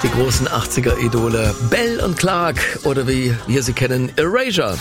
Die großen 80er-Idole Bell und Clark oder wie wir sie kennen, Erasure.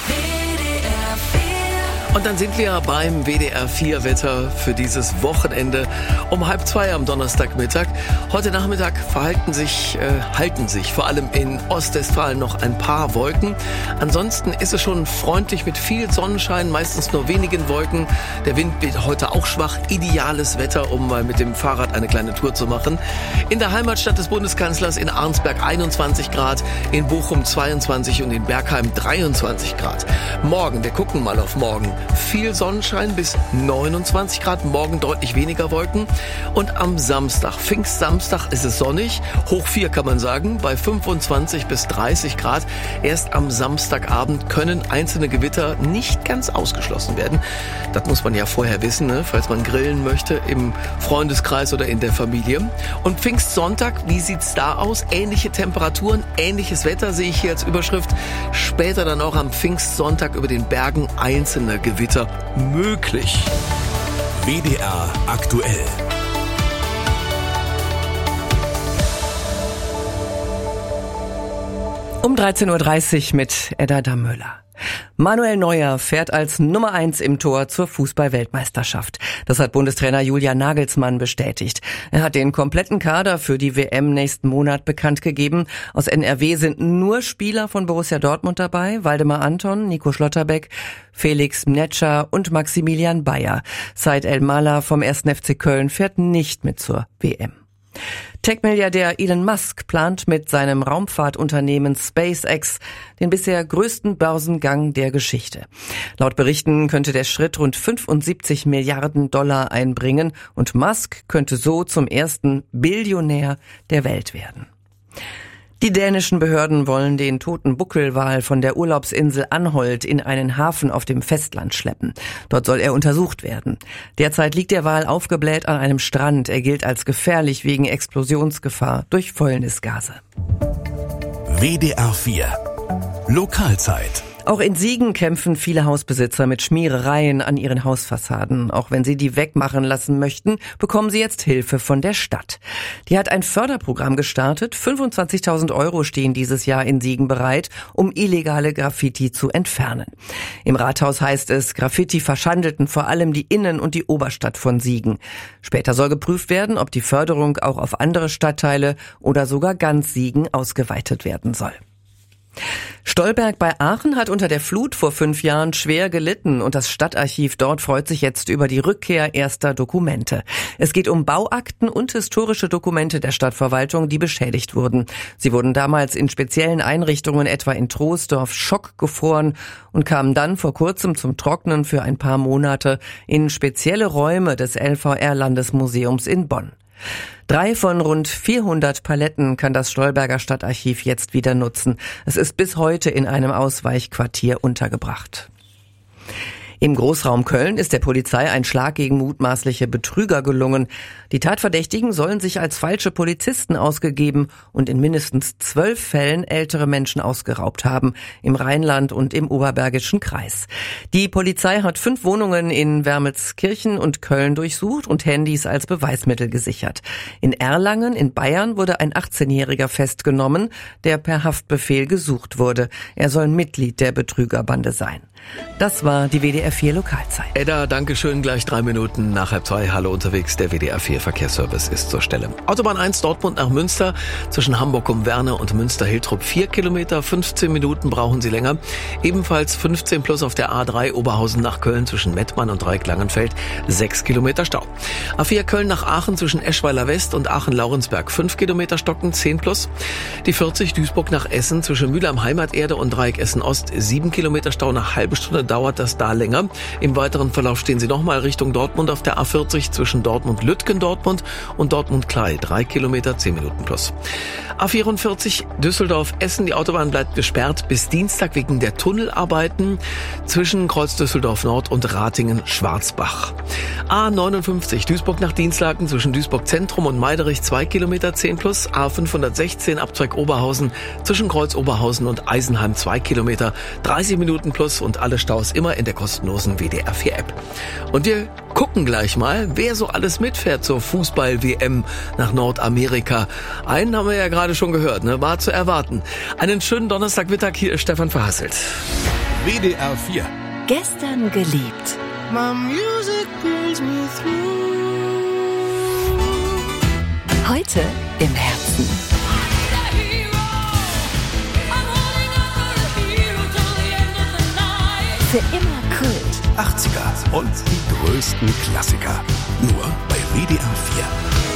Und dann sind wir beim WDR 4 Wetter für dieses Wochenende um 1:30 am Donnerstagmittag. Heute Nachmittag halten sich vor allem in Ostwestfalen noch ein paar Wolken. Ansonsten ist es schon freundlich mit viel Sonnenschein, meistens nur wenigen Wolken. Der Wind wird heute auch schwach. Ideales Wetter, um mal mit dem Fahrrad eine kleine Tour zu machen. In der Heimatstadt des Bundeskanzlers in Arnsberg 21 Grad, in Bochum 22 und in Bergheim 23 Grad. Morgen, wir gucken mal auf morgen. Viel Sonnenschein bis 29 Grad, morgen deutlich weniger Wolken. Und am Samstag, Pfingstsamstag, ist es sonnig, hoch 4 kann man sagen, bei 25 bis 30 Grad. Erst am Samstagabend können einzelne Gewitter nicht ganz ausgeschlossen werden. Das muss man ja vorher wissen, ne? Falls man grillen möchte im Freundeskreis oder in der Familie. Und Pfingstsonntag, wie sieht's da aus? Ähnliche Temperaturen, ähnliches Wetter sehe ich hier als Überschrift. Später dann auch am Pfingstsonntag über den Bergen einzelne Gewitter möglich. WDR aktuell. Um 13:30 Uhr mit Edda Dammöller. Manuel Neuer fährt als Nummer 1 im Tor zur Fußball-Weltmeisterschaft. Das hat Bundestrainer Julian Nagelsmann bestätigt. Er hat den kompletten Kader für die WM nächsten Monat bekannt gegeben. Aus NRW sind nur Spieler von Borussia Dortmund dabei. Waldemar Anton, Nico Schlotterbeck, Felix Mnetscher und Maximilian Bayer. Said El-Mala vom 1. FC Köln fährt nicht mit zur WM. Tech-Milliardär Elon Musk plant mit seinem Raumfahrtunternehmen SpaceX den bisher größten Börsengang der Geschichte. Laut Berichten könnte der Schritt rund 75 Milliarden Dollar einbringen und Musk könnte so zum ersten Billionär der Welt werden. Die dänischen Behörden wollen den toten Buckelwal von der Urlaubsinsel Anholt in einen Hafen auf dem Festland schleppen. Dort soll er untersucht werden. Derzeit liegt der Wal aufgebläht an einem Strand. Er gilt als gefährlich wegen Explosionsgefahr durch Fäulnisgase. WDR 4 Lokalzeit. Auch in Siegen kämpfen viele Hausbesitzer mit Schmierereien an ihren Hausfassaden. Auch wenn sie die wegmachen lassen möchten, bekommen sie jetzt Hilfe von der Stadt. Die hat ein Förderprogramm gestartet. 25.000 € stehen dieses Jahr in Siegen bereit, um illegale Graffiti zu entfernen. Im Rathaus heißt es, Graffiti verschandelten vor allem die Innen- und die Oberstadt von Siegen. Später soll geprüft werden, ob die Förderung auch auf andere Stadtteile oder sogar ganz Siegen ausgeweitet werden soll. Stolberg bei Aachen hat unter der Flut vor 5 Jahren schwer gelitten und das Stadtarchiv dort freut sich jetzt über die Rückkehr erster Dokumente. Es geht um Bauakten und historische Dokumente der Stadtverwaltung, die beschädigt wurden. Sie wurden damals in speziellen Einrichtungen, etwa in Troisdorf, schockgefroren und kamen dann vor kurzem zum Trocknen für ein paar Monate in spezielle Räume des LVR-Landesmuseums in Bonn. 3 von rund 400 Paletten kann das Stolberger Stadtarchiv jetzt wieder nutzen. Es ist bis heute in einem Ausweichquartier untergebracht. Im Großraum Köln ist der Polizei ein Schlag gegen mutmaßliche Betrüger gelungen. Die Tatverdächtigen sollen sich als falsche Polizisten ausgegeben und in mindestens 12 Fällen ältere Menschen ausgeraubt haben, im Rheinland und im Oberbergischen Kreis. Die Polizei hat 5 Wohnungen in Wermelskirchen und Köln durchsucht und Handys als Beweismittel gesichert. In Erlangen in Bayern wurde ein 18-Jähriger festgenommen, der per Haftbefehl gesucht wurde. Er soll Mitglied der Betrügerbande sein. Das war die WDR 4 Lokalzeit. Edda, Dankeschön, gleich 3 Minuten nach 1:30. Hallo unterwegs, der WDR 4 Verkehrsservice ist zur Stelle. Autobahn 1 Dortmund nach Münster, zwischen Hamburg um Werne und Münster-Hiltrup 4 Kilometer, 15 Minuten brauchen Sie länger. Ebenfalls 15 plus auf der A3 Oberhausen nach Köln zwischen Mettmann und Dreieck-Langenfeld, 6 Kilometer Stau. A4 Köln nach Aachen zwischen Eschweiler West und Aachen-Laurensberg, 5 Kilometer stocken, 10 plus. Die 40 Duisburg nach Essen zwischen Mülheim Heimaterde und Dreieck Essen Ost, 7 Kilometer Stau, eine halbe Stunde dauert das da länger. Im weiteren Verlauf stehen Sie nochmal Richtung Dortmund auf der A40 zwischen Dortmund-Lütgendortmund und Dortmund-Klei, 3 Kilometer, 10 Minuten plus. A44 Düsseldorf-Essen, die Autobahn bleibt gesperrt bis Dienstag wegen der Tunnelarbeiten zwischen Kreuz Düsseldorf Nord und Ratingen-Schwarzbach. A59 Duisburg nach Dinslaken zwischen Duisburg Zentrum und Meiderich, 2 Kilometer, 10 plus. A516 Abzweig Oberhausen zwischen Kreuz Oberhausen und Eisenheim, 2 Kilometer, 30 Minuten plus und alle Staus immer in der kostenlosen WDR 4 App. Und wir gucken gucken gleich mal, wer so alles mitfährt zur Fußball-WM nach Nordamerika. Einen haben wir ja gerade schon gehört, ne? War zu erwarten. Einen schönen Donnerstagmittag, hier ist Stefan Verhasselt. WDR 4. Gestern geliebt. My music pulls me through. Heute im Herzen. Für immer Kult. 80er und die größten Klassiker. Nur bei WDR 4.